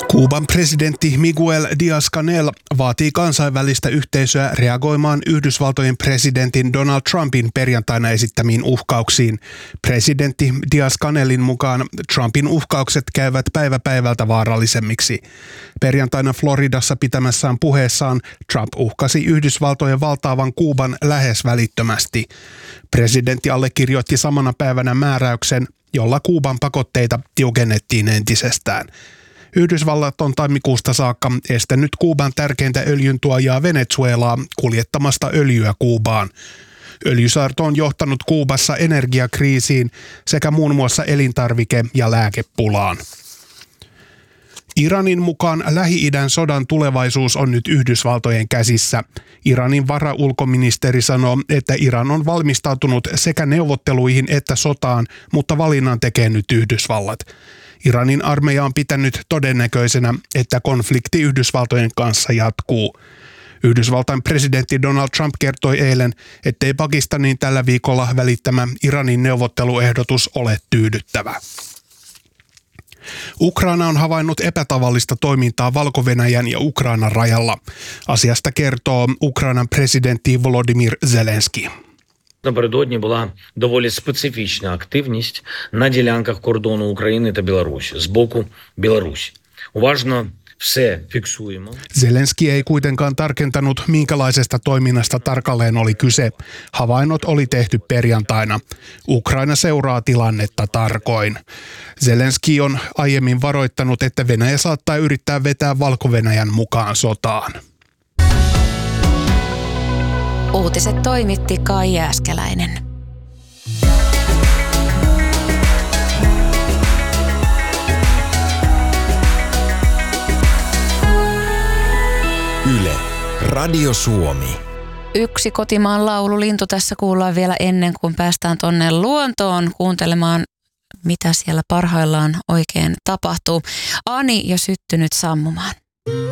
Kuuban presidentti Miguel Díaz-Canel vaatii kansainvälistä yhteisöä reagoimaan Yhdysvaltojen presidentin Donald Trumpin perjantaina esittämiin uhkauksiin. Presidentti Díaz-Canelin mukaan Trumpin uhkaukset käyvät päivä päivältä vaarallisemmiksi. Perjantaina Floridassa pitämässään puheessaan Trump uhkasi Yhdysvaltojen valtaavan Kuuban lähes välittömästi. Presidentti allekirjoitti samana päivänä määräyksen, jolla Kuuban pakotteita tiukennettiin entisestään. Yhdysvallat on tammikuusta saakka estänyt Kuuban tärkeintä öljyntuojaa Venezuelaa kuljettamasta öljyä Kuubaan. Öljysaarto on johtanut Kuubassa energiakriisiin sekä muun muassa elintarvike- ja lääkepulaan. Iranin mukaan Lähi-idän sodan tulevaisuus on nyt Yhdysvaltojen käsissä. Iranin varaulkoministeri sanoo, että Iran on valmistautunut sekä neuvotteluihin että sotaan, mutta valinnan tekee nyt Yhdysvallat. Iranin armeija on pitänyt todennäköisenä, että konflikti Yhdysvaltojen kanssa jatkuu. Yhdysvaltain presidentti Donald Trump kertoi eilen, ettei Pakistanin tällä viikolla välittämä Iranin neuvotteluehdotus ole tyydyttävä. Ukraina on havainnut epätavallista toimintaa Valko-Venäjän ja Ukrainan rajalla. Asiasta kertoo Ukrainan presidentti Volodymyr Zelenskyi. Напередодні була доволі специфічна активність на ділянках кордону України та Білорусі з боку Білорусі. Уважно все фіксуємо. Zelenskyi ei kuitenkaan tarkentanut, minkälaisesta toiminnasta tarkalleen oli kyse. Havainnot oli tehty perjantaina. Ukraina seuraa tilannetta tarkoin. Zelenskyi on aiemmin varoittanut, että Venäjä saattaa yrittää vetää Valko-Venäjän mukaan sotaan. Uutiset toimitti Kai Jääskeläinen. Yle, Radio Suomi. Yksi kotimaan laululintu tässä kuullaan vielä ennen kuin päästään tonne luontoon kuuntelemaan, mitä siellä parhaillaan oikein tapahtuu. Ani ja syttynyt sammumaan.